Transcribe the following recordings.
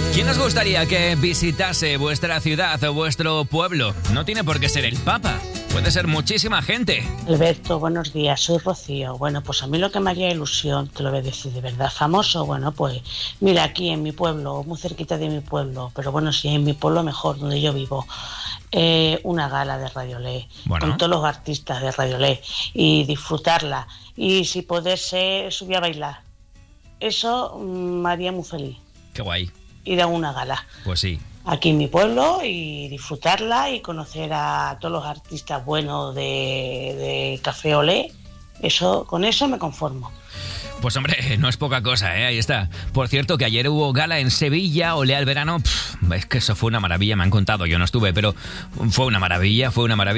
¿Quién os gustaría que visitase vuestra ciudad o vuestro pueblo? No tiene por qué ser el Papa, puede ser muchísima gente. Alberto, buenos días, soy Rocío. Bueno, pues a mí lo que me haría ilusión, te lo voy a decir de verdad, famoso, bueno, pues mira, aquí en mi pueblo, muy cerquita de mi pueblo, pero bueno, si en mi pueblo mejor, donde yo vivo, una gala de Radiolé, con todos los artistas de Radiolé y disfrutarla. Y si pudiese subir a bailar, eso me haría muy feliz. Qué guay. Ir a una gala. Pues sí. Aquí en mi pueblo y disfrutarla y conocer a todos los artistas buenos de Café Olé. Eso, con eso me conformo. Pues hombre, no es poca cosa, ¿eh? Ahí está. Por cierto, que ayer hubo gala en Sevilla, Olé al verano. Es que eso fue una maravilla, me han contado, yo no estuve, pero fue una maravilla.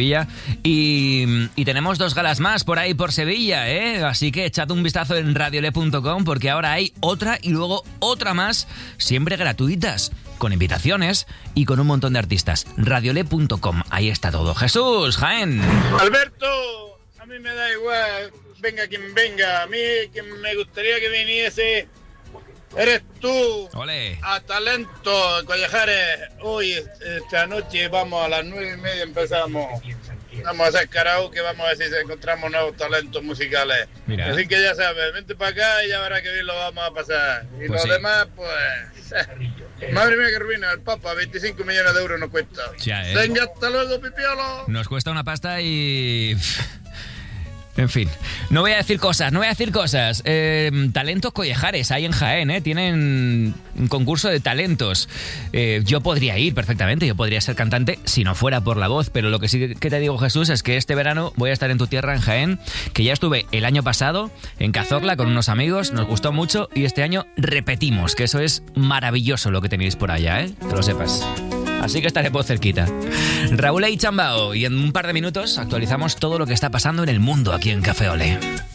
Y tenemos 2 galas más por ahí por Sevilla, ¿eh? Así que echad un vistazo en radiolé.com porque ahora hay otra y luego otra más, siempre gratuitas, con invitaciones y con un montón de artistas. Radiolé.com, ahí está todo. Jesús, Jaén. Alberto, a mí me da igual, venga quien venga. A mí quien me gustaría que viniese eres tú. ¡Ole! A Talento, Collajares. Hoy, esta noche, vamos a las 9:30 empezamos. Vamos a hacer karaoke, vamos a ver si encontramos nuevos talentos musicales. Mira. Así que ya sabes, vente para acá y ya verás que bien lo vamos a pasar. Y pues los sí. demás, pues... Madre mía, que ruina, el Papa, 25 millones de euros nos cuesta. Ya, Venga, hasta luego, pipiolo. Nos cuesta una pasta y... En fin, no voy a decir cosas. Talentos Collejares, ahí en Jaén, ¿eh? Tienen un concurso de talentos. Yo podría ir perfectamente, yo podría ser cantante si no fuera por la voz, pero lo que sí que te digo, Jesús, es que este verano voy a estar en tu tierra, en Jaén, que ya estuve el año pasado en Cazorla con unos amigos, nos gustó mucho y este año repetimos, que eso es maravilloso lo que tenéis por allá, ¿eh? Que lo sepas. Así que estaré por cerquita. Raúl y Chambao, y en un par de minutos actualizamos todo lo que está pasando en el mundo aquí en Café Olé.